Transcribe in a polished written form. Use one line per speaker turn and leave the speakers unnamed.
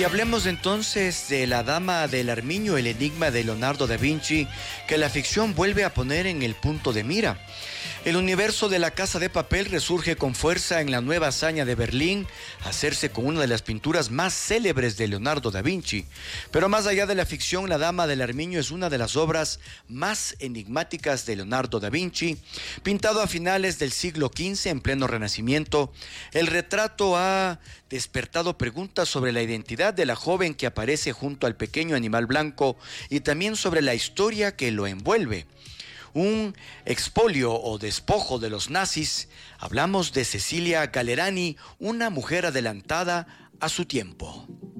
Y hablemos entonces de La Dama del Armiño, el enigma de Leonardo da Vinci, que la ficción vuelve a poner en el punto de mira. El universo de La Casa de Papel resurge con fuerza en la nueva hazaña de Berlín, hacerse con una de las pinturas más célebres de Leonardo da Vinci. Pero más allá de la ficción, La Dama del Armiño es una de las obras más enigmáticas de Leonardo da Vinci. Pintado a finales del siglo XV, en pleno Renacimiento, el retrato ha despertado preguntas sobre la identidad de la joven que aparece junto al pequeño animal blanco y también sobre la historia que lo envuelve. Un expolio o despojo de los nazis. Hablamos de Cecilia Gallerani, una mujer adelantada a su tiempo.